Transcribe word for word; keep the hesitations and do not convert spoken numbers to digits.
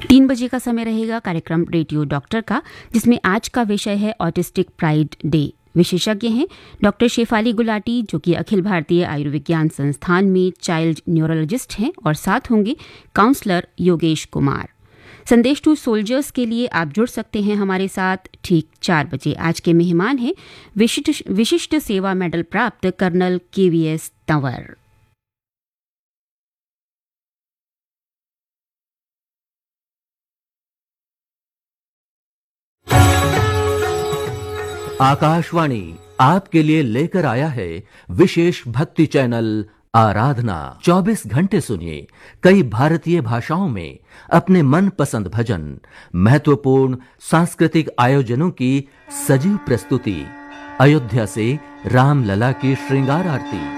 तीन बजे का समय रहेगा कार्यक्रम रेडियो डॉक्टर का, जिसमें आज का विषय है ऑटिस्टिक प्राइड डे। विशेषज्ञ हैं डॉक्टर शेफाली गुलाटी, जो कि अखिल भारतीय आयुर्विज्ञान संस्थान में चाइल्ड न्यूरोलॉजिस्ट हैं, और साथ होंगे काउंसलर योगेश कुमार। संदेश टू सोल्जर्स के लिए आप जुड़ सकते हैं हमारे साथ ठीक चार बजे। आज के मेहमान हैं विशिष्ट विशिष्ट सेवा मेडल प्राप्त कर्नल के वी एस तंवर। आकाशवाणी आपके लिए लेकर आया है विशेष भक्ति चैनल आराधना। चौबीस घंटे सुनिए कई भारतीय भाषाओं में अपने मनपसंद भजन, महत्वपूर्ण सांस्कृतिक आयोजनों की सजीव प्रस्तुति, अयोध्या से रामलला की श्रृंगार आरती,